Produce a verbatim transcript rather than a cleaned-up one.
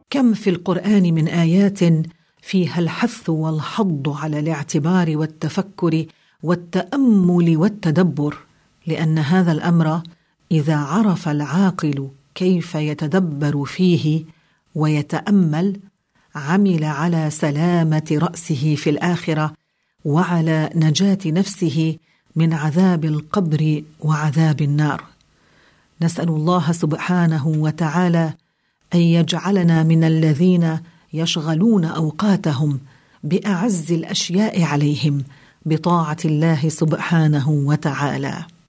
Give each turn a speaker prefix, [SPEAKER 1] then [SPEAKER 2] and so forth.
[SPEAKER 1] كم في القرآن من آيات فيها الحث والحض على الاعتبار والتفكر والتأمل والتدبر، لأن هذا الأمر إذا عرف العاقل كيف يتدبر فيه ويتأمل عمل على سلامة رأسه في الآخرة وعلى نجاة نفسه من عذاب القبر وعذاب النار. نسأل الله سبحانه وتعالى أن يجعلنا من الذين يشغلون أوقاتهم بأعز الأشياء عليهم بطاعة الله سبحانه وتعالى.